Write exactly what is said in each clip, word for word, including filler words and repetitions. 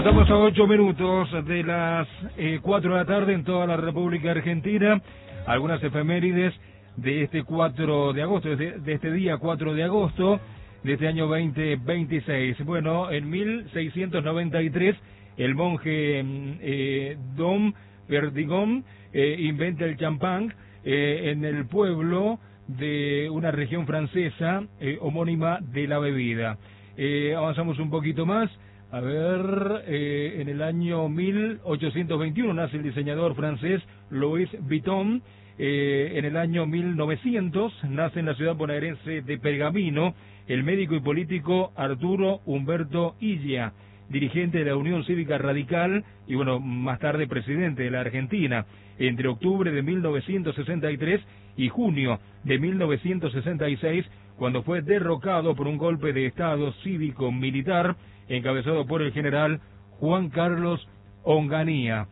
Estamos a ocho minutos de las eh, cuatro de la tarde en toda la República Argentina. Algunas efemérides de este cuatro de agosto, de, de este día cuatro de agosto de este año veinte veintiséis. Bueno, en mil seiscientos noventa y tres el monje eh, Dom Perdigón eh, inventa el champán eh, en el pueblo de una región francesa eh, homónima de la bebida. Eh, avanzamos un poquito más. A ver, eh, en el año mil ochocientos veintiuno nace el diseñador francés Louis Vuitton. Eh, en el año mil novecientos nace en la ciudad bonaerense de Pergamino el médico y político Arturo Humberto Illia, dirigente de la Unión Cívica Radical y, bueno, más tarde presidente de la Argentina. Entre octubre de mil novecientos sesenta y tres y junio de mil novecientos sesenta y seis, cuando fue derrocado por un golpe de Estado cívico-militar encabezado por el general Juan Carlos Onganía.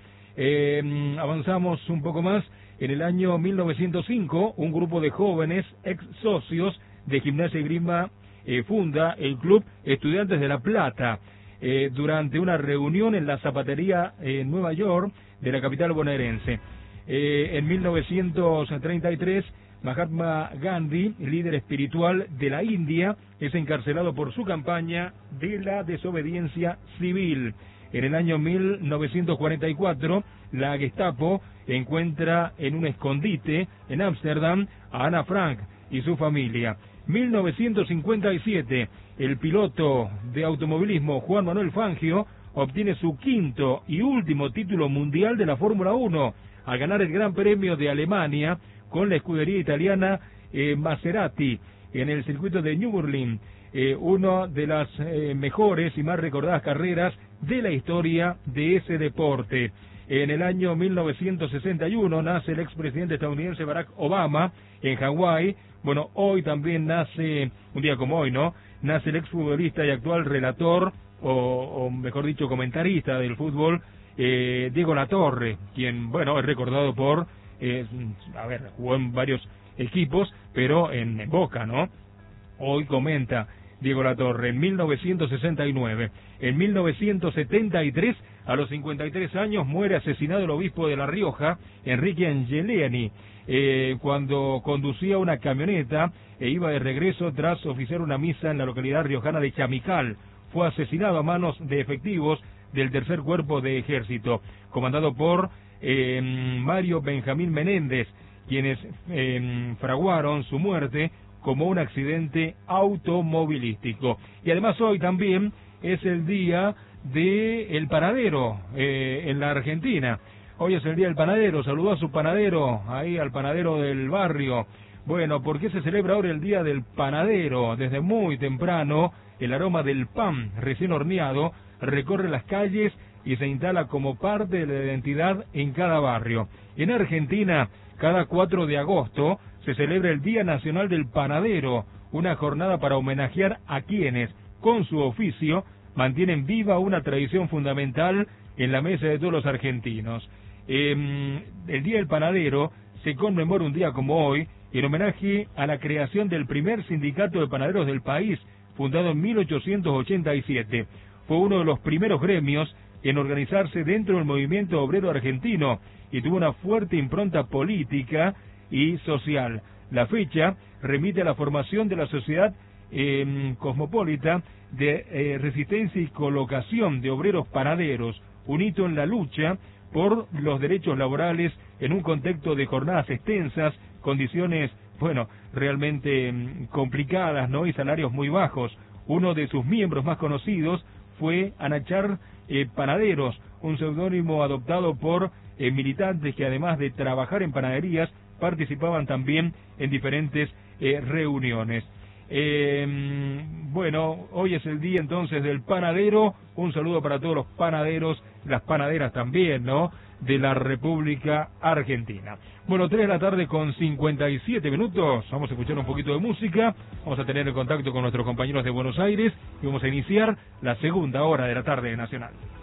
Eh, avanzamos un poco más. En el año mil novecientos cinco, un grupo de jóvenes ex socios de Gimnasia y Esgrima eh, funda el Club Estudiantes de La Plata eh, durante una reunión en la zapatería en eh, Nueva York de la capital bonaerense. Eh, en mil novecientos treinta y tres, Mahatma Gandhi, líder espiritual de la India, es encarcelado por su campaña de la desobediencia civil. En el año mil novecientos cuarenta y cuatro, la Gestapo encuentra en un escondite en Ámsterdam a Ana Frank y su familia. mil novecientos cincuenta y siete, el piloto de automovilismo Juan Manuel Fangio obtiene su quinto y último título mundial de la Fórmula uno al ganar el Gran Premio de Alemania con la escudería italiana eh, Maserati en el circuito de Nürburgring, eh, una de las eh, mejores y más recordadas carreras de la historia de ese deporte. En el año mil novecientos sesenta y uno nace el expresidente estadounidense Barack Obama en Hawái. Bueno, hoy también nace, un día como hoy, ¿no? Nace el exfutbolista y actual relator, o, o mejor dicho, comentarista del fútbol, eh, Diego Latorre, quien, bueno, es recordado por, eh, a ver, jugó en varios equipos, pero en, en Boca, ¿no? Hoy comenta Diego Latorre. En mil novecientos sesenta y nueve, en mil novecientos setenta y tres, a los cincuenta y tres años, muere asesinado el obispo de La Rioja, Enrique Angeliani, eh, cuando conducía una camioneta e iba de regreso tras oficiar una misa en la localidad riojana de Chamical. Fue asesinado a manos de efectivos del tercer cuerpo de ejército, comandado por eh, Mario Benjamín Menéndez, quienes eh, fraguaron su muerte como un accidente automovilístico. Y además hoy también es el día del panadero eh, en la Argentina. Hoy es el día del panadero. Saludó a su panadero, ahí al panadero del barrio. Bueno, ¿por qué se celebra ahora el día del panadero? Desde muy temprano, el aroma del pan recién horneado recorre las calles y se instala como parte de la identidad en cada barrio. En Argentina, cada cuatro de agosto se celebra el Día Nacional del Panadero, una jornada para homenajear a quienes, con su oficio, mantienen viva una tradición fundamental en la mesa de todos los argentinos. Eh, el Día del Panadero se conmemora un día como hoy en homenaje a la creación del primer sindicato de panaderos del país, fundado en mil ochocientos ochenta y siete. Fue uno de los primeros gremios en organizarse dentro del movimiento obrero argentino y tuvo una fuerte impronta política y social. La fecha remite a la formación de la sociedad eh, cosmopolita de eh, resistencia y colocación de obreros panaderos, un hito en la lucha por los derechos laborales en un contexto de jornadas extensas, condiciones, bueno, realmente eh, complicadas, ¿no? Y salarios muy bajos. Uno de sus miembros más conocidos fue Anachar eh, Panaderos, un seudónimo adoptado por eh, militantes que, además de trabajar en panaderías, participaban también en diferentes eh, reuniones. Eh, bueno, hoy es el día entonces del panadero. Un saludo para todos los panaderos, las panaderas también, ¿no?, de la República Argentina. Bueno, tres de la tarde con cincuenta y siete minutos. Vamos a escuchar un poquito de música. Vamos a tener el contacto con nuestros compañeros de Buenos Aires y vamos a iniciar la segunda hora de la tarde nacional.